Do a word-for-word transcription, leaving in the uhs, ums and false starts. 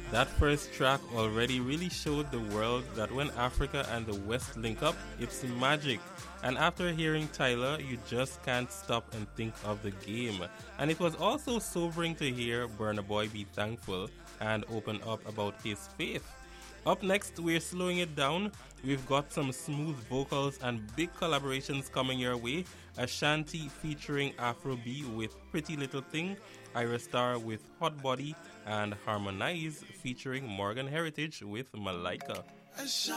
That first track already really showed the world that when Africa and the West link up, it's magic. And after hearing Tyler, you just can't stop and think of the game. And it was also sobering to hear Burna Boy be thankful and open up about his faith. Up next, we're slowing it down. We've got some smooth vocals and big collaborations coming your way. Ashanti featuring Afro B with Pretty Little Thing, Ira Star with Hot Body, and Harmonize featuring Morgan Heritage with Malaika.